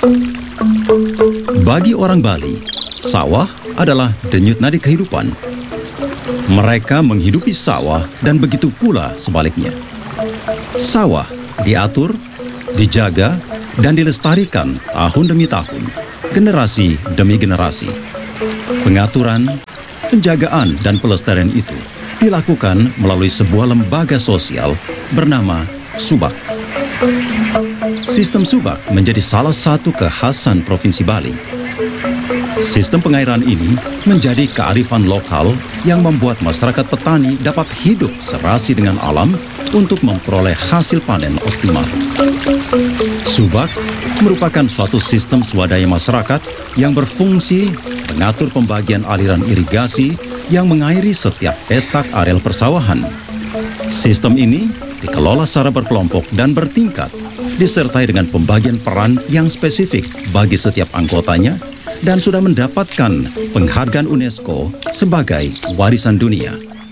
Bagi orang Bali, sawah adalah denyut nadi kehidupan. Mereka menghidupi sawah dan begitu pula sebaliknya. Sawah diatur, dijaga, dan dilestarikan tahun demi tahun, generasi demi generasi. Pengaturan, penjagaan, dan pelestarian itu dilakukan melalui sebuah lembaga sosial bernama Subak. Sistem Subak menjadi salah satu kekhasan Provinsi Bali. Sistem pengairan ini menjadi kearifan lokal yang membuat masyarakat petani dapat hidup serasi dengan alam untuk memperoleh hasil panen optimal. Subak merupakan suatu sistem swadaya masyarakat yang berfungsi mengatur pembagian aliran irigasi yang mengairi setiap petak areal persawahan. Sistem ini dikelola secara berkelompok dan bertingkat, disertai dengan pembagian peran yang spesifik bagi setiap anggotanya dan sudah mendapatkan penghargaan UNESCO sebagai warisan dunia.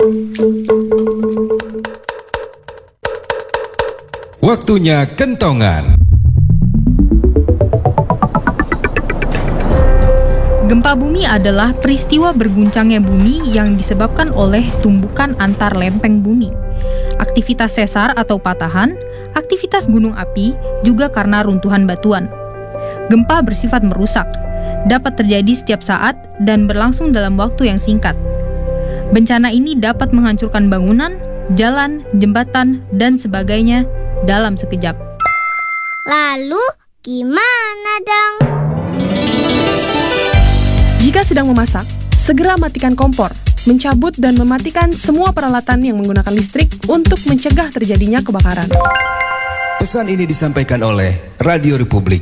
Waktunya kentongan. Gempa bumi adalah peristiwa berguncangnya bumi yang disebabkan oleh tumbukan antar lempeng bumi. Aktivitas sesar atau patahan, aktivitas gunung api, juga karena runtuhan batuan. Gempa bersifat merusak, dapat terjadi setiap saat dan berlangsung dalam waktu yang singkat. Bencana ini dapat menghancurkan bangunan, jalan, jembatan, dan sebagainya dalam sekejap. Lalu gimana dong? Jika sedang memasak, segera matikan kompor, mencabut dan mematikan semua peralatan yang menggunakan listrik untuk mencegah terjadinya kebakaran. Pesan ini disampaikan oleh Radio Republik